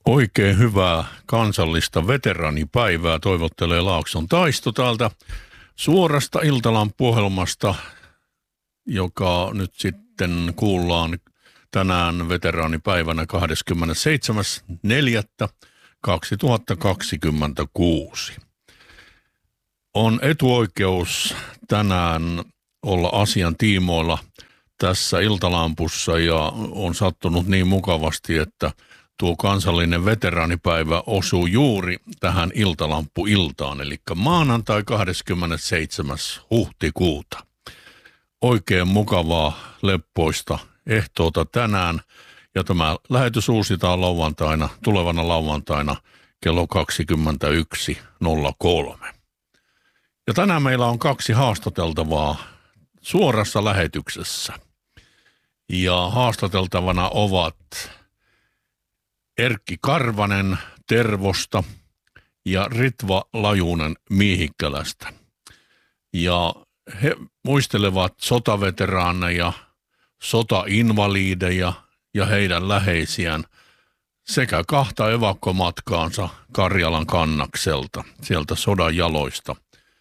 Oikein hyvää kansallista veteraanipäivää toivottelee Laakson Taisto täältä suorasta Iltalampu-ohjelmasta, joka nyt sitten kuullaan tänään veteraanipäivänä 27.4.2026. On etuoikeus tänään olla asian tiimoilla tässä Iltalampussa ja on sattunut niin mukavasti, että tuo kansallinen veteraanipäivä osuu juuri tähän Iltalampu-iltaan, eli maanantai 27. huhtikuuta. Oikein mukavaa, leppoista ehtoota tänään, ja tämä lähetys uusitaan tulevana lauantaina kello 21.03. Ja tänään meillä on 2 haastateltavaa suorassa lähetyksessä. Ja haastateltavana ovat Erkki Karvanen Tervosta ja Ritva Lajunen Miehikkälästä. Ja he muistelevat sotaveteraaneja, sotainvaliideja ja heidän läheisiään sekä 2 evakkomatkaansa Karjalan Kannakselta, sieltä sodan jaloista.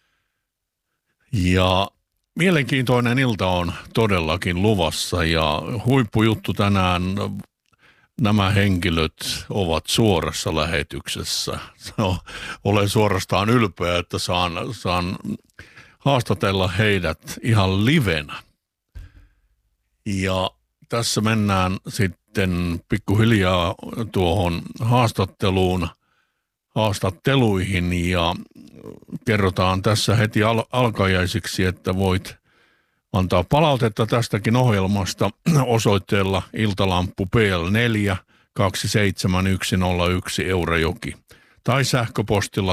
Ja mielenkiintoinen ilta on todellakin luvassa ja huippujuttu tänään. Nämä henkilöt ovat suorassa lähetyksessä. Olen suorastaan ylpeä, että saan haastatella heidät ihan livenä. Ja tässä mennään sitten pikkuhiljaa tuohon haastatteluihin ja kerrotaan tässä heti alkajaisiksi, että voit antaa palautetta tästäkin ohjelmasta osoitteella Iltalampu PL4 27101 Eurajoki tai sähköpostilla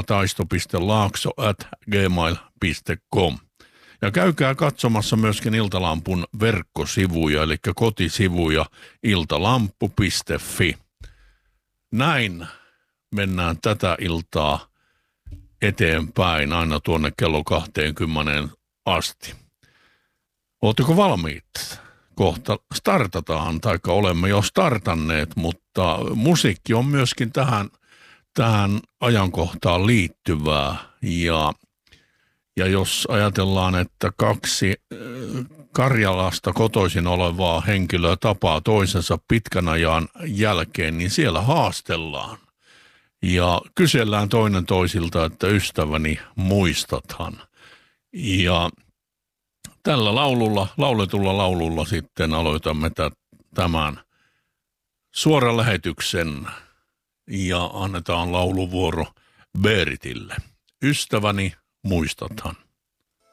taisto.laakso@gmail.com. Ja käykää katsomassa myöskin Iltalampun verkkosivuja, eli kotisivuja iltalampu.fi. Näin mennään tätä iltaa eteenpäin aina tuonne kello 20 asti. Oletteko valmiit? Kohta startataan, taikka olemme jo startanneet, mutta musiikki on myöskin tähän ajankohtaan liittyvää. Ja jos ajatellaan, että 2 Karjalasta kotoisin olevaa henkilöä tapaa toisensa pitkän ajan jälkeen, niin siellä haastellaan. Ja kysellään toinen toisilta, että ystäväni, muistathan. Ja tällä lauletulla laululla sitten aloitamme tämän suoran lähetyksen ja annetaan lauluvuoro Beritille. Ystäväni, muistathan.